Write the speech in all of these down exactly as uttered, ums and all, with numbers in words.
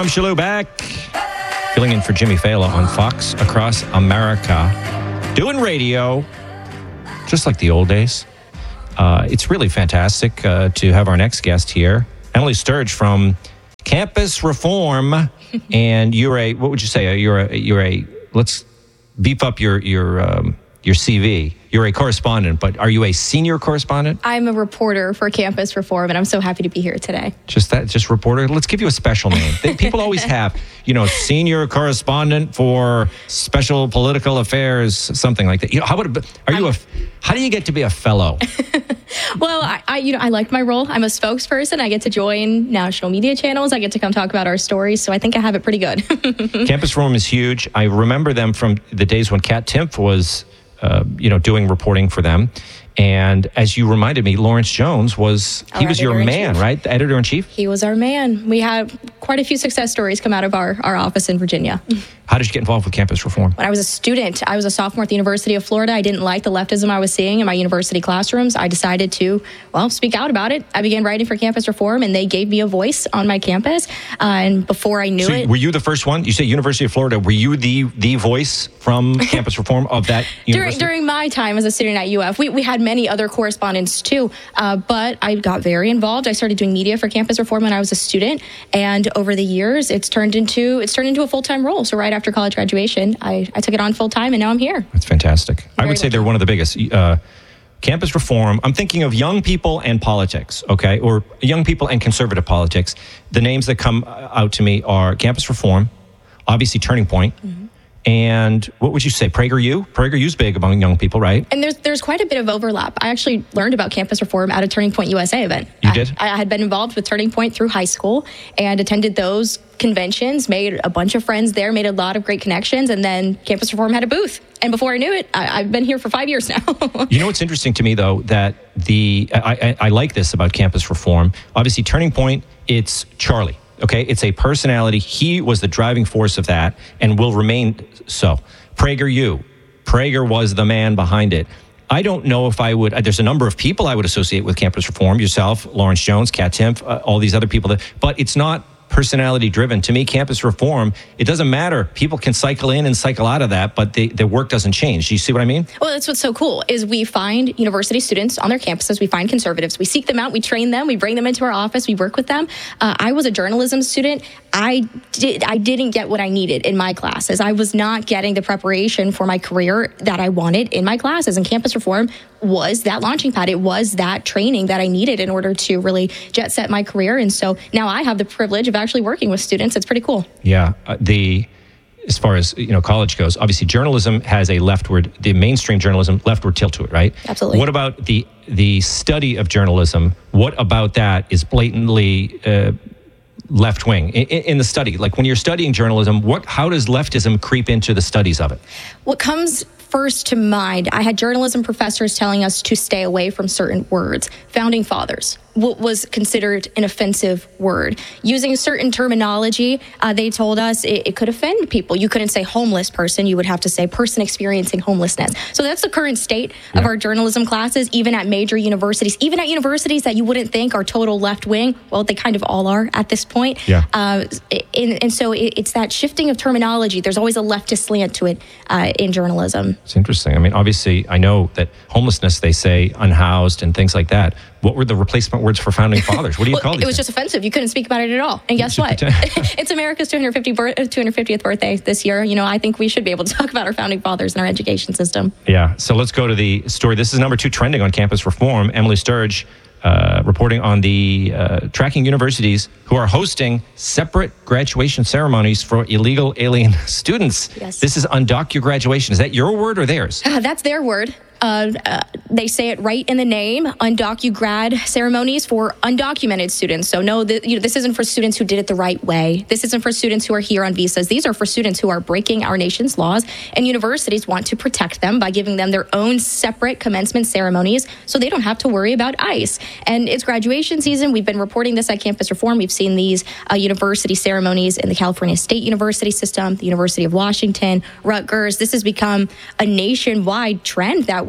I'm Shalou back, filling in for Jimmy Fallon on Fox Across America, doing radio, just like the old days. Uh, it's really fantastic uh, to have our next guest here, Emily Sturge from Campus Reform, and you're a, what would you say? You're a, you're a, let's beef up your your um, your C V. You're a correspondent, but are you a senior correspondent? I'm a reporter for Campus Reform, and I'm so happy to be here today. Just that, just reporter? Let's give you a special name. They, people always have, you know, senior correspondent for special political affairs, something like that. You know, how about, are you I'm, a, how do you get to be a fellow? Well, I, I, you know, I like my role. I'm a spokesperson. I get to join national media channels. I get to come talk about our stories, so I think I have it pretty good. Campus Reform is huge. I remember them from the days when Kat Timpf was Uh, you know, doing reporting for them. And as you reminded me, Lawrence Jones was, he our was your man, right? The editor-in-chief? He was our man. We had quite a few success stories come out of our, our office in Virginia. How did you get involved with Campus Reform? When I was a student, I was a sophomore at the University of Florida. I didn't like the leftism I was seeing in my university classrooms. I decided to, well, speak out about it. I began writing for Campus Reform, and they gave me a voice on my campus. Uh, and before I knew so it... were you the first one? You say University of Florida. Were you the the voice from Campus Reform of that university? During, during my time as a student at U F, we, we had many other correspondents too, uh, but I got very involved. I started doing media for Campus Reform when I was a student, and over the years, it's turned into it's turned into a full-time role. So right after college graduation, I, I took it on full-time, and now I'm here. That's fantastic. I'm I would say they're one of the biggest. Uh, Campus Reform, I'm thinking of young people and politics, okay, or young people and conservative politics. The names that come out to me are Campus Reform, obviously Turning Point, mm-hmm. And what would you say, PragerU? PragerU's big among young people, right? And there's there's quite a bit of overlap. I actually learned about Campus Reform at a Turning Point U S A event. You I, did? I had been involved with Turning Point through high school and attended those conventions, made a bunch of friends there, made a lot of great connections, and then Campus Reform had a booth. And before I knew it, I, I've been here for five years now. You know what's interesting to me, though, that the I, I, I like this about Campus Reform. Obviously, Turning Point, it's Charlie. Okay, it's a personality. He was the driving force of that and will remain so. PragerU, Prager was the man behind it. I don't know if I would, there's a number of people I would associate with Campus Reform, yourself, Lawrence Jones, Kat Timpf, uh, all these other people, that, but it's not personality driven. To me, Campus Reform, it doesn't matter. People can cycle in and cycle out of that, but the, the work doesn't change. Do you see what I mean? Well, that's what's so cool is we find university students on their campuses. We find conservatives. We seek them out. We train them. We bring them into our office. We work with them. Uh, I was a journalism student. I did. I didn't get what I needed in my classes. I was not getting the preparation for my career that I wanted in my classes. And Campus Reform was that launching pad. It was that training that I needed in order to really jet set my career. And so now I have the privilege of actually working with students. It's pretty cool. Yeah. Uh, the as far as, you know, college goes, obviously journalism has a leftward, the mainstream journalism, leftward tilt to it, right? Absolutely. What about the the study of journalism? What about that is blatantly uh, left wing in, in the study? Like when you're studying journalism, what how does leftism creep into the studies of it? What comes first to mind, I had journalism professors telling us to stay away from certain words. Founding fathers, what was considered an offensive word. Using certain terminology, uh, they told us it, it could offend people. You couldn't say homeless person. You would have to say person experiencing homelessness. So that's the current state yeah. of our journalism classes, even at major universities, even at universities that you wouldn't think are total left wing. Well, they kind of all are at this point. Yeah. Uh, and, and so it, it's that shifting of terminology. There's always a leftist slant to it uh, in journalism. It's interesting. I mean, obviously, I know that homelessness, they say unhoused and things like that. What were the replacement words for founding fathers? What do you well, call these It was things? just offensive. You couldn't speak about it at all. And guess what? It's America's two hundred fiftieth birthday this year. You know, I think we should be able to talk about our founding fathers and our education system. Yeah. So let's go to the story. This is number two trending on Campus Reform. Emily Sturge uh, reporting on the uh, tracking universities who are hosting separate graduation ceremonies for illegal alien students. Yes. This is undocumented graduation. Is that your word or theirs? Uh, that's their word. Uh, uh, they say it right in the name, undocu-grad ceremonies for undocumented students. So no, the, you know, this isn't for students who did it the right way. This isn't for students who are here on visas. These are for students who are breaking our nation's laws, and universities want to protect them by giving them their own separate commencement ceremonies so they don't have to worry about ICE. And it's graduation season. We've been reporting this at Campus Reform. We've seen these uh, university ceremonies in the California State University system, the University of Washington, Rutgers. This has become a nationwide trend that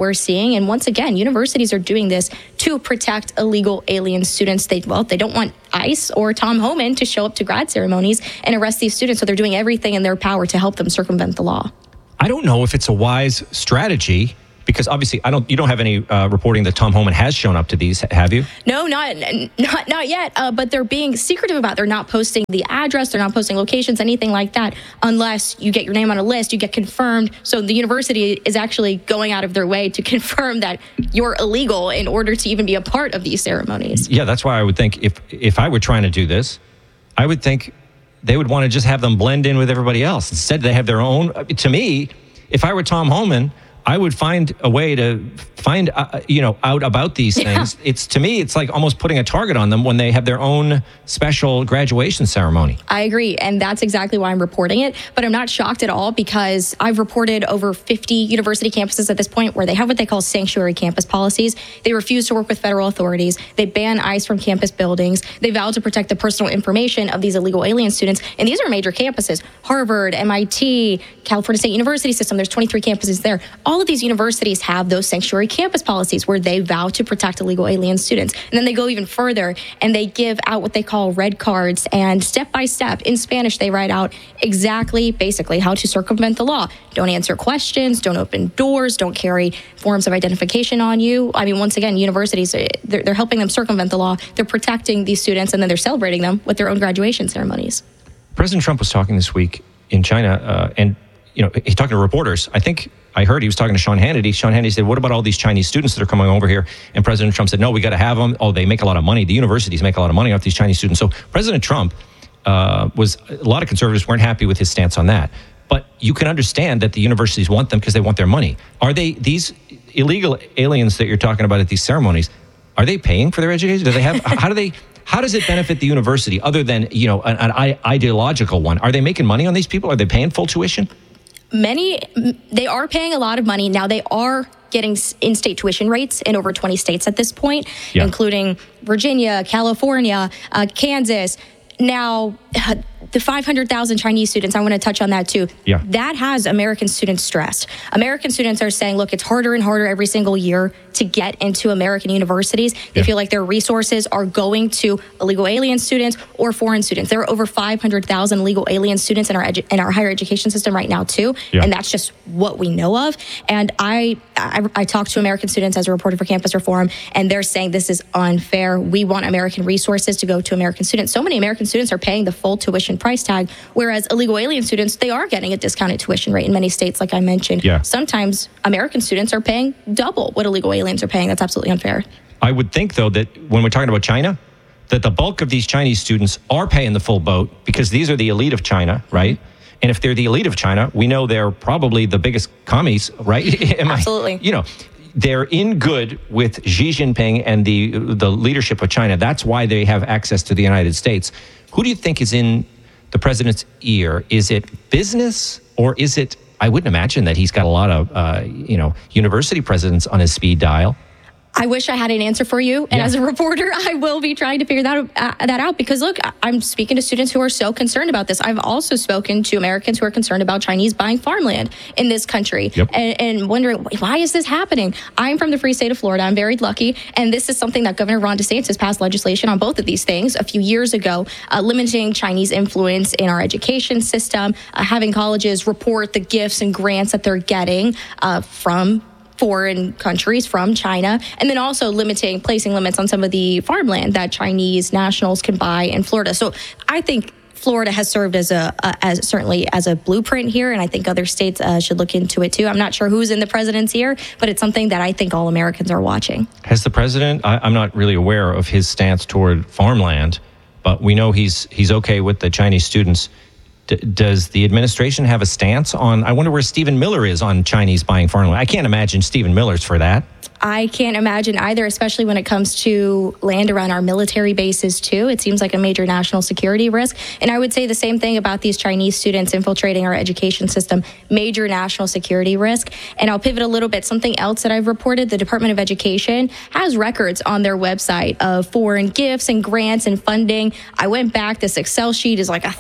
we're seeing. And once again, universities are doing this to protect illegal alien students. They, well, they don't want ICE or Tom Homan to show up to grad ceremonies and arrest these students. So they're doing everything in their power to help them circumvent the law. I don't know if it's a wise strategy, because obviously I don't. You don't have any uh, reporting that Tom Homan has shown up to these, have you? No, not not not yet. Uh, but they're being secretive about it. They're not posting the address. They're not posting locations, anything like that, unless you get your name on a list, you get confirmed. So the university is actually going out of their way to confirm that you're illegal in order to even be a part of these ceremonies. Yeah, that's why I would think if if I were trying to do this, I would think they would want to just have them blend in with everybody else. Instead, they have their own. To me, if I were Tom Homan, I would find a way to find, uh, you know, out about these things. Yeah. It's, to me, it's like almost putting a target on them when they have their own special graduation ceremony. I agree. And that's exactly why I'm reporting it. But I'm not shocked at all, because I've reported over fifty university campuses at this point where they have what they call sanctuary campus policies. They refuse to work with federal authorities. They ban ICE from campus buildings. They vow to protect the personal information of these illegal alien students. And these are major campuses: Harvard, M I T, California State University system. There's twenty-three campuses there. All of these universities have those sanctuary campus policies where they vow to protect illegal alien students. And then they go even further and they give out what they call red cards. And step by step, in Spanish, they write out exactly, basically, how to circumvent the law. Don't answer questions, don't open doors, don't carry forms of identification on you. I mean, once again, universities, they're, they're helping them circumvent the law. They're protecting these students, and then they're celebrating them with their own graduation ceremonies. President Trump was talking this week in China, uh, and you know, he's talking to reporters. I think I heard he was talking to Sean Hannity. Sean Hannity said, what about all these Chinese students that are coming over here? And President Trump said, no, we got to have them. Oh, they make a lot of money. The universities make a lot of money off these Chinese students. So President Trump uh, was, a lot of conservatives weren't happy with his stance on that. But you can understand that the universities want them because they want their money. Are they, these illegal aliens that you're talking about at these ceremonies, are they paying for their education? Do they have, how do they, how does it benefit the university other than, you know, an, an ideological one? Are they making money on these people? Are they paying full tuition? Many, they are paying a lot of money. Now, they are getting in-state tuition rates in over twenty states at this point, yeah. including Virginia, California, uh, Kansas. Now, uh, the five hundred thousand Chinese students, I want to touch on that too. Yeah. That has American students stressed. American students are saying, look, it's harder and harder every single year to get into American universities. They yeah. feel like their resources are going to illegal alien students or foreign students. There are over five hundred thousand illegal alien students in our edu- in our higher education system right now too. Yeah. And that's just what we know of. And I, I, I talked to American students as a reporter for Campus Reform, and they're saying this is unfair. We want American resources to go to American students. So many American students are paying the full tuition price tag, whereas illegal alien students, they are getting a discounted tuition rate in many states, like I mentioned. Yeah. Sometimes American students are paying double what illegal aliens are paying. That's absolutely unfair. I would think, though, that when we're talking about China, that the bulk of these Chinese students are paying the full boat because these are the elite of China, right? And if they're the elite of China, we know they're probably the biggest commies, right? Absolutely. I, you know, they're in good with Xi Jinping and the the leadership of China. That's why they have access to the United States. Who do you think is in the president's ear? Is it business, or is it, I wouldn't imagine that he's got a lot of, uh, you know, university presidents on his speed dial. I wish I had an answer for you. And yeah. as a reporter, I will be trying to figure that, uh, that out because, look, I'm speaking to students who are so concerned about this. I've also spoken to Americans who are concerned about Chinese buying farmland in this country yep. and, and wondering, why is this happening? I'm from the free state of Florida. I'm very lucky. And this is something that Governor Ron DeSantis has passed legislation on both of these things a few years ago, uh, limiting Chinese influence in our education system, uh, having colleges report the gifts and grants that they're getting uh, from foreign countries, from China, and then also limiting, placing limits on some of the farmland that Chinese nationals can buy in Florida. So I think Florida has served as a, uh, as certainly as a blueprint here, and I think other states uh, should look into it too. I'm not sure who's in the president's ear, but it's something that I think all Americans are watching. Has the president, I, I'm not really aware of his stance toward farmland, but we know he's he's okay with the Chinese students. D- does the administration have a stance on, I wonder where Stephen Miller is on Chinese buying farmland? I can't imagine Stephen Miller's for that. I can't imagine either, especially when it comes to land around our military bases, too. It seems like a major national security risk. And I would say the same thing about these Chinese students infiltrating our education system, major national security risk. And I'll pivot a little bit. Something else that I've reported, the Department of Education has records on their website of foreign gifts and grants and funding. I went back. This Excel sheet is like a thousand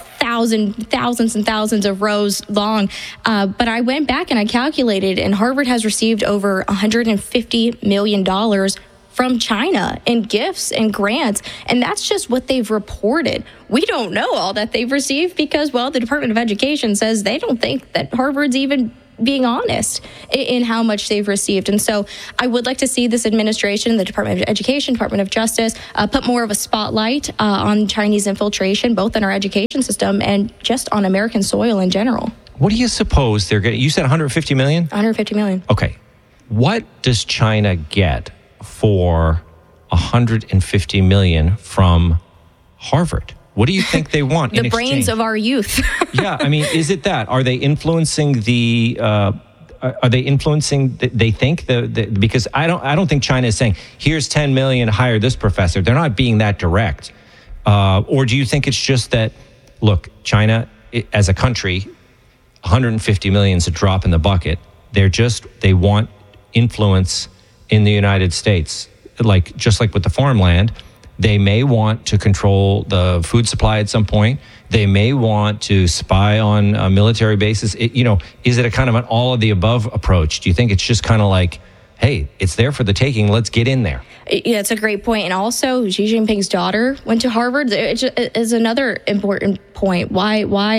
thousand, thousands and thousands of rows long. Uh, but I went back and I calculated, and Harvard has received over one hundred fifty million dollars from China in gifts and grants. And that's just what they've reported. We don't know all that they've received because, well, the Department of Education says they don't think that Harvard's even being honest in how much they've received. And so I would like to see this administration, the Department of Education, Department of Justice, uh, put more of a spotlight uh, on Chinese infiltration, both in our education system and just on American soil in general. What do you suppose they're getting? You said one hundred fifty million? one hundred fifty million. Okay. What does China get for one hundred fifty million from Harvard? What do you think they want in the exchange? brains of our youth. Yeah, I mean, is it that? Are they influencing the? Uh, are they influencing? The, they think the, the because I don't. I don't think China is saying, "Here's ten million, hire this professor." They're not being that direct. Uh, or do you think it's just that? Look, China it, as a country, one hundred fifty million is a drop in the bucket. They're just they want influence in the United States, like just like with the farmland. They may want to control the food supply at some point. They may want to spy on a military bases. It, you know, is it a kind of an all of the above approach? Do you think it's just kind of like, hey, it's there for the taking, let's get in there? Yeah, it's a great point. And also, Xi Jinping's daughter went to Harvard. It is another important point. Why Why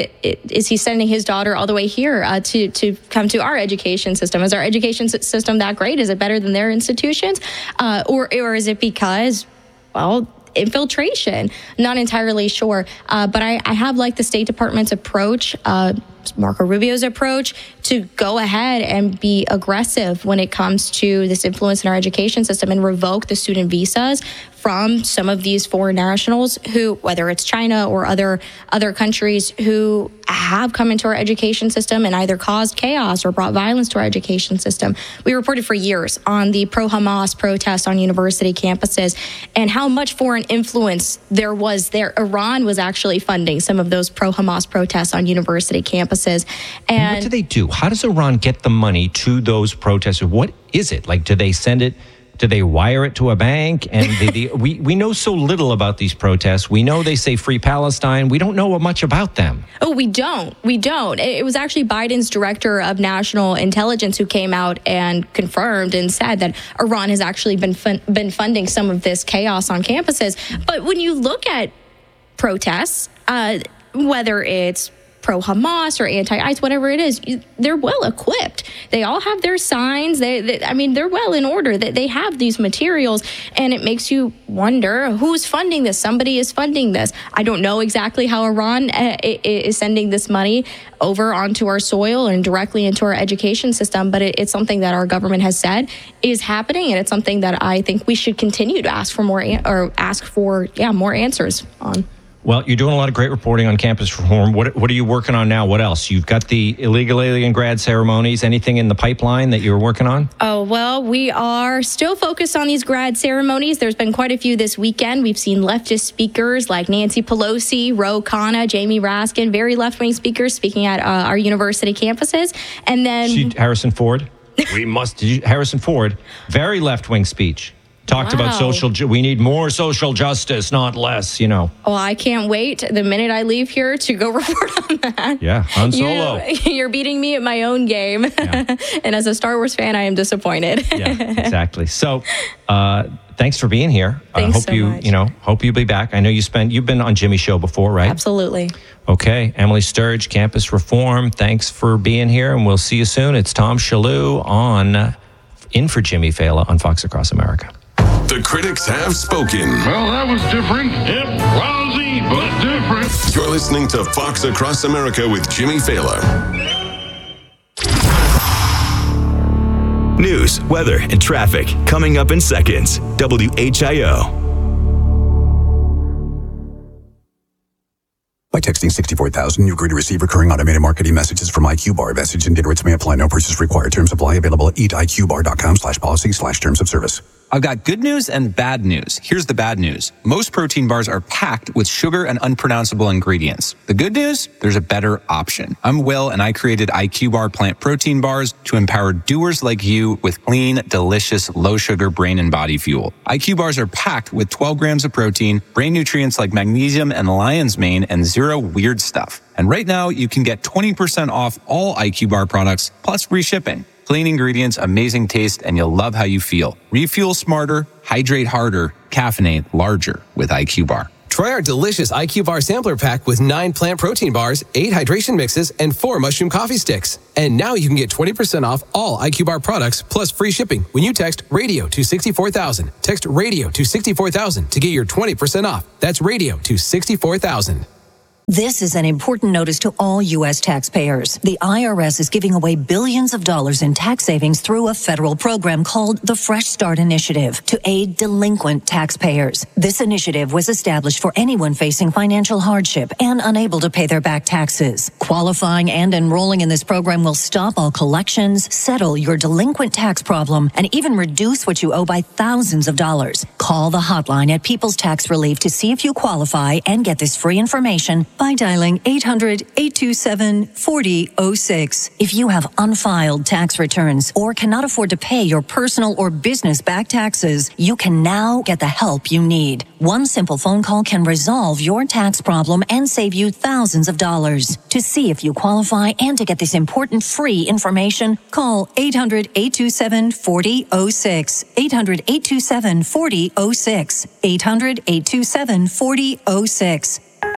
is he sending his daughter all the way here uh, to, to come to our education system? Is our education system that great? Is it better than their institutions? Uh, or, or is it because, well, infiltration? Not entirely sure. Uh, but I, I have liked the State Department's approach, uh, Marco Rubio's approach, to go ahead and be aggressive when it comes to this influence in our education system and revoke the student visas from some of these foreign nationals who, whether it's China or other other countries, who have come into our education system and either caused chaos or brought violence to our education system. We reported for years on the pro-Hamas protests on university campuses and how much foreign influence there was there. Iran was actually funding some of those pro-Hamas protests on university campuses. And, and what do they do? How does Iran get the money to those protesters? What is it? Like, do they send it? Do they wire it to a bank? And the, the, we, we know so little about these protests. We know they say Free Palestine. We don't know much about them. Oh, we don't. We don't. It was actually Biden's director of national intelligence who came out and confirmed and said that Iran has actually been fun, been funding some of this chaos on campuses. But when you look at protests, uh, whether it's pro-Hamas or anti-ICE, whatever it is, they're well equipped. They all have their signs. They, they I mean, they're well in order. They, they have these materials, and it makes you wonder who's funding this. Somebody is funding this. I don't know exactly how Iran uh, is sending this money over onto our soil and directly into our education system, but it, it's something that our government has said is happening, and it's something that I think we should continue to ask for more an- or ask for, yeah, more answers on. Well, you're doing a lot of great reporting on campus reform. What what are you working on now? What else? You've got the illegal alien grad ceremonies. Anything in the pipeline that you're working on? Oh, well, we are still focused on these grad ceremonies. There's been quite a few this weekend. We've seen leftist speakers like Nancy Pelosi, Ro Khanna, Jamie Raskin, very left-wing speakers speaking at uh, our university campuses. And then she, Harrison Ford. we must. Did you, Harrison Ford, very left-wing speech. Talked wow. about social, ju- we need more social justice, not less, you know. Oh, I can't wait the minute I leave here to go report on that. Yeah, Han Solo. You, you're beating me at my own game. Yeah. And as a Star Wars fan, I am disappointed. Yeah, exactly. So, uh, thanks for being here. I Thanks uh, hope so you, much. you know, hope you'll be back. I know you spent, you've been on Jimmy's show before, right? Absolutely. Okay, Emily Sturge, Campus Reform. Thanks for being here, and we'll see you soon. It's Tom Shalhoub on, in for Jimmy Fallon on Fox Across America. The critics have spoken. Well, that was different. Yep, lousy, but different. You're listening to Fox Across America with Jimmy Fallon. News, weather, and traffic coming up in seconds. W H I O. By texting sixty-four thousand, you agree to receive recurring automated marketing messages from IQBar. Message and data rates may apply. No purchase required. Terms apply. Available at eatiqbar.com slash policy slash terms of service. I've got good news and bad news. Here's the bad news. Most protein bars are packed with sugar and unpronounceable ingredients. The good news? There's a better option. I'm Will, and I created IQBar plant protein bars to empower doers like you with clean, delicious, low-sugar brain and body fuel. I Q bars are packed with twelve grams of protein, brain nutrients like magnesium and lion's mane, and zero zero weird stuff. And right now, you can get twenty percent off all I Q Bar products, plus free shipping. Clean ingredients, amazing taste, and you'll love how you feel. Refuel smarter, hydrate harder, caffeinate larger with I Q Bar. Try our delicious I Q Bar sampler pack with nine plant protein bars, eight hydration mixes, and four mushroom coffee sticks. And now you can get twenty percent off all I Q Bar products plus free shipping when you text RADIO to sixty-four thousand. Text RADIO to sixty-four thousand to get your twenty percent off. That's RADIO to sixty-four thousand. This is an important notice to all U S taxpayers. The I R S is giving away billions of dollars in tax savings through a federal program called the Fresh Start Initiative to aid delinquent taxpayers. This initiative was established for anyone facing financial hardship and unable to pay their back taxes. Qualifying and enrolling in this program will stop all collections, settle your delinquent tax problem, and even reduce what you owe by thousands of dollars. Call the hotline at People's Tax Relief to see if you qualify and get this free information by dialing eight hundred, eight two seven, four zero zero six. If you have unfiled tax returns or cannot afford to pay your personal or business back taxes, you can now get the help you need. One simple phone call can resolve your tax problem and save you thousands of dollars. To see if you qualify and to get this important free information, call eight hundred, eight two seven, four zero zero six. eight hundred, eight two seven, four zero zero six. eight hundred, eight two seven, four zero zero six.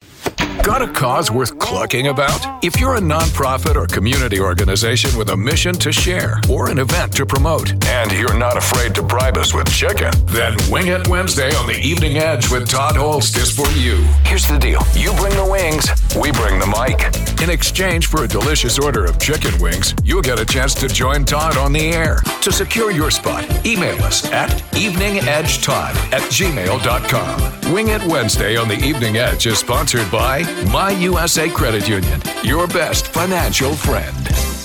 Got a cause worth clucking about? If you're a nonprofit or community organization with a mission to share or an event to promote, and you're not afraid to bribe us with chicken, then Wing It Wednesday on the Evening Edge with Todd Holst is for you. Here's the deal. You bring the wings, we bring the mic. In exchange for a delicious order of chicken wings, you'll get a chance to join Todd on the air. To secure your spot, email us at eveningedgetodd at gmail dot com. Wing It Wednesday on the Evening Edge is sponsored by My U S A Credit Union, your best financial friend.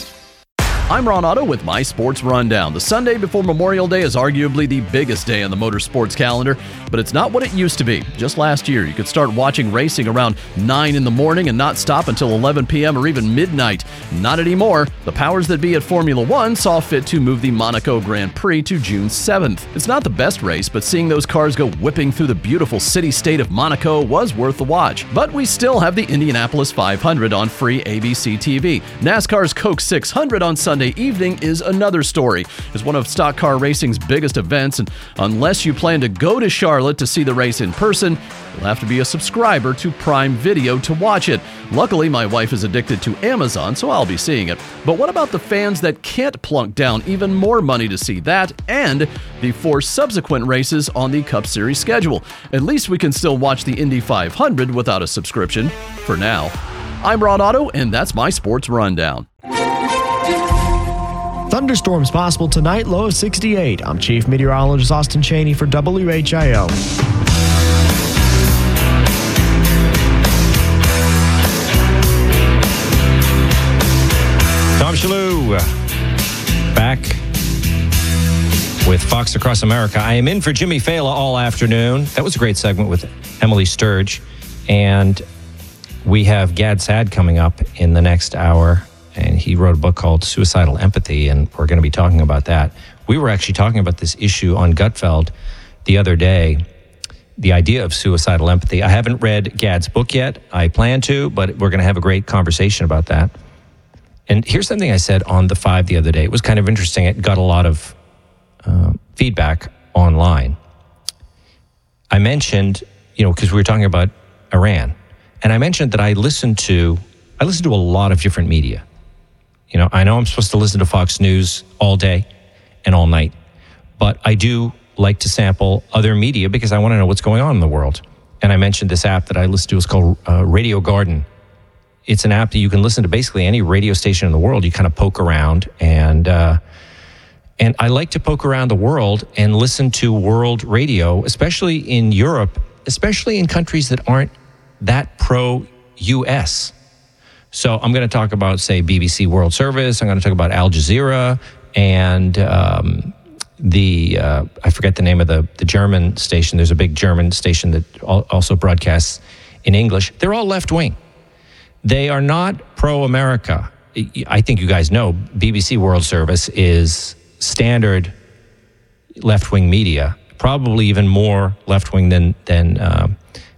I'm Ron Otto with My Sports Rundown. The Sunday before Memorial Day is arguably the biggest day on the motorsports calendar, but it's not what it used to be. Just last year, you could start watching racing around nine in the morning and not stop until eleven p.m. or even midnight. Not anymore. The powers that be at Formula One saw fit to move the Monaco Grand Prix to June seventh. It's not the best race, but seeing those cars go whipping through the beautiful city-state of Monaco was worth the watch. But we still have the Indianapolis five hundred on free A B C T V. NASCAR's Coke six hundred on Sunday evening is another story. It's one of stock car racing's biggest events, and unless you plan to go to Charlotte to see the race in person, you'll have to be a subscriber to Prime Video to watch it. Luckily, my wife is addicted to Amazon, so I'll be seeing it. But what about the fans that can't plunk down even more money to see that and the four subsequent races on the Cup Series schedule? At least we can still watch the Indy five hundred without a subscription, for now. I'm Ron Otto, and that's my Sports Rundown. Thunderstorms possible tonight, low of sixty-eight. I'm Chief Meteorologist Austin Cheney for W H I O. Tom Shalhoub back with Fox Across America. I am in for Jimmy Fallon all afternoon. That was a great segment with Emily Sturge. And we have Gad Saad coming up in the next hour. And he wrote a book called Suicidal Empathy, and we're going to be talking about that. We were actually talking about this issue on Gutfeld the other day, the idea of suicidal empathy. I haven't read Gad's book yet. I plan to, but we're going to have a great conversation about that. And here's something I said on The Five the other day. It was kind of interesting. It got a lot of uh, feedback online. I mentioned, you know, because we were talking about Iran, and I mentioned that I listened to, I listened to a lot of different media. You know, I know I'm supposed to listen to Fox News all day and all night, but I do like to sample other media because I want to know what's going on in the world. And I mentioned this app that I listen to is called uh, Radio Garden. It's an app that you can listen to basically any radio station in the world. You kind of poke around, and uh, and I like to poke around the world and listen to world radio, especially in Europe, especially in countries that aren't that pro-U S. So I'm going to talk about, say, B B C World Service. I'm going to talk about Al Jazeera and um, the, uh, I forget the name of the, the German station. There's a big German station that also broadcasts in English. They're all left-wing. They are not pro-America. I think you guys know B B C World Service is standard left-wing media, probably even more left-wing than, than, uh,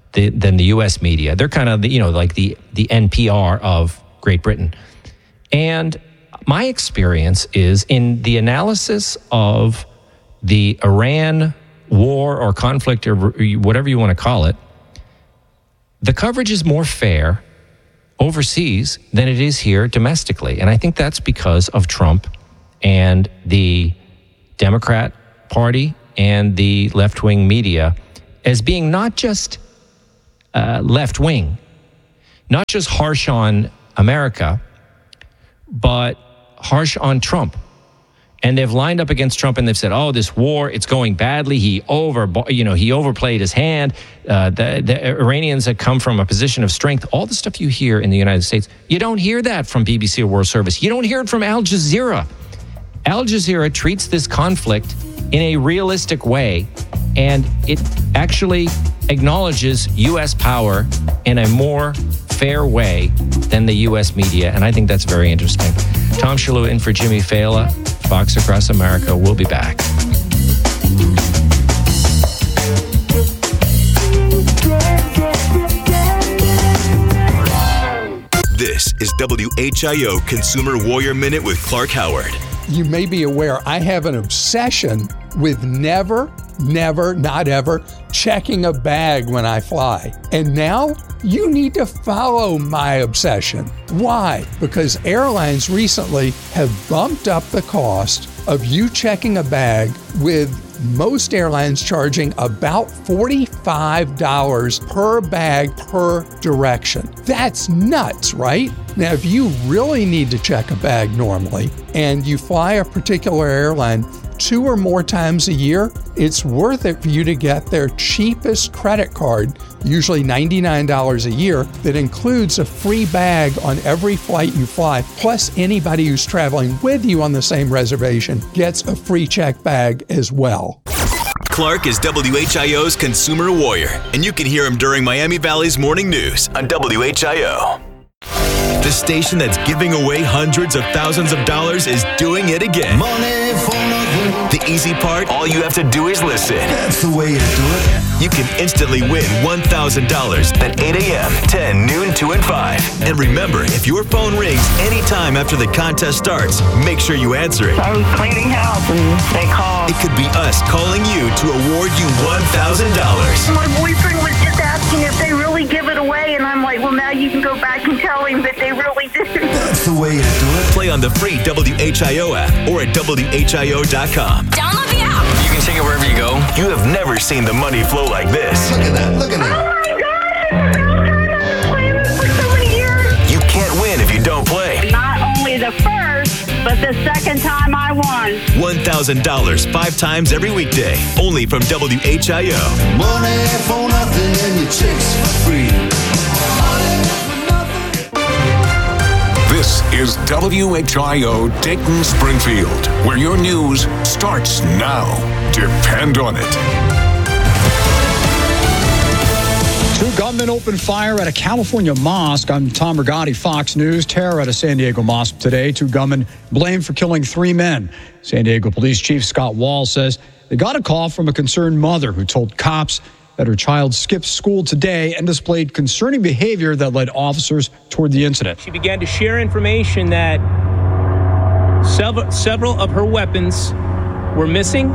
the, than the U S media. They're kind of, the, you know, like the, the N P R of Great Britain. And my experience is in the analysis of the Iran war or conflict or whatever you want to call it, the coverage is more fair overseas than it is here domestically. And I think that's because of Trump and the Democrat Party and the left-wing media as being not just uh, left-wing, not just harsh on America, but harsh on Trump. And they've lined up against Trump and they've said, oh, this war, it's going badly. He over, you know, he overplayed his hand. Uh, the, the Iranians have come from a position of strength. All the stuff you hear in the United States, you don't hear that from B B C or World Service. You don't hear it from Al Jazeera. Al Jazeera treats this conflict in a realistic way, and it actually acknowledges U S power in a more fair way than the U S media, and I think that's very interesting. Tom Shalhoub in for Jimmy Fallon, Fox Across America. We'll be back. This is W H I O Consumer Warrior Minute with Clark Howard. You may be aware I have an obsession with never, never, not ever checking a bag when I fly. And now you need to follow my obsession. Why? Because airlines recently have bumped up the cost of you checking a bag, with most airlines charging about forty-five dollars per bag per direction. That's nuts, right? Now, if you really need to check a bag normally and you fly a particular airline two or more times a year, it's worth it for you to get their cheapest credit card, usually ninety-nine dollars a year, that includes a free bag on every flight you fly. Plus, anybody who's traveling with you on the same reservation gets a free check bag as well. Clark is W H I O's Consumer Warrior, and you can hear him during Miami Valley's Morning News on W H I O. The station that's giving away hundreds of thousands of dollars is doing it again. Money for nothing. The easy part, all you have to do is listen. That's the way to do it. You can instantly win one thousand dollars at eight a.m., ten, noon, two, and five. And remember, if your phone rings anytime after the contest starts, make sure you answer it. I was cleaning house and they called. It could be us calling you to award you one thousand dollars. My boyfriend was just asking if they really give it away, and I'm like, well, now you can go back and tell him that they really did. That's the way to do it. Play on the free W H I O app or at W H I O dot com. Download the app. You can take it wherever you go. You have never seen the money flow like this. Look at that. Look at that. Oh my God! I've been playing this for so many years. You can't win if you don't play. Not only the first, but the second time I won. one thousand dollars five times every weekday. Only from W H I O. Money for nothing and your chicks for free. This is W H I O Dayton Springfield, where your news starts now. Depend on it. Two gunmen opened fire at a California mosque. I'm Tom Rigotti, Fox News. Terror at a San Diego mosque today. Two gunmen blamed for killing three men. San Diego Police Chief Scott Wall says they got a call from a concerned mother who told cops that her child skipped school today and displayed concerning behavior that led officers toward the incident. She began to share information that several, several of her weapons were missing.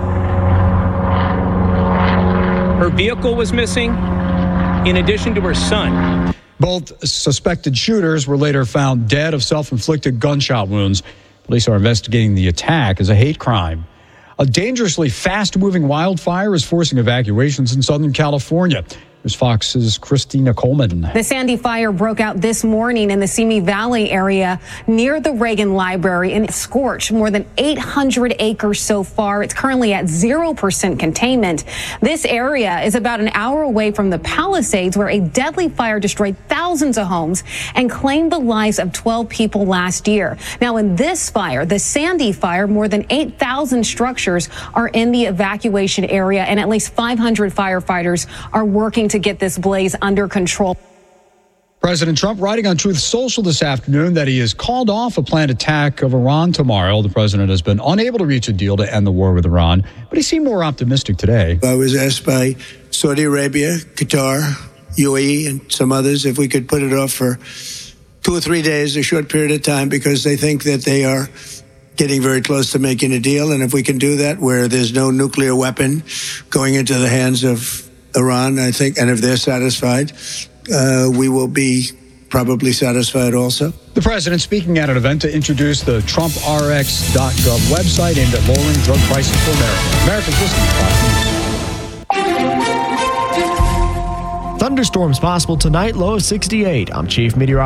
Her vehicle was missing, in addition to her son. Both suspected shooters were later found dead of self-inflicted gunshot wounds. Police are investigating the attack as a hate crime. A dangerously fast-moving wildfire is forcing evacuations in Southern California. Here's Fox's Christina Coleman. The Sandy fire broke out this morning in the Simi Valley area near the Reagan Library and scorched more than eight hundred acres so far. It's currently at zero percent containment. This area is about an hour away from the Palisades, where a deadly fire destroyed thousands of homes and claimed the lives of twelve people last year. Now, in this fire, the Sandy fire, more than eight thousand structures are in the evacuation area, and at least five hundred firefighters are working to get this blaze under control. President Trump writing on Truth Social this afternoon that he has called off a planned attack of Iran tomorrow. The president has been unable to reach a deal to end the war with Iran, but he seemed more optimistic today. I was asked by Saudi Arabia, Qatar, U A E and some others, if we could put it off for two or three days, a short period of time, because they think that they are getting very close to making a deal. And if we can do that where there's no nuclear weapon going into the hands of Iran, I think, and if they're satisfied, uh, we will be probably satisfied also. The president speaking at an event to introduce the Trump R X dot gov website aimed at lowering drug prices for Americans. Americans listening to Fox News. Thunderstorms possible tonight, low of sixty-eight. I'm Chief Meteorologist